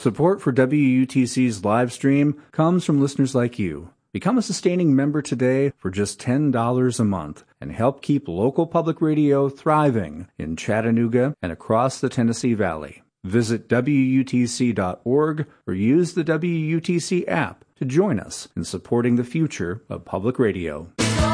Support for WUTC's live stream comes from listeners like you. Become a sustaining member today for just $10 a month and help keep local public radio thriving in Chattanooga and across the Tennessee Valley. Visit WUTC.org or use the WUTC app to join us in supporting the future of public radio.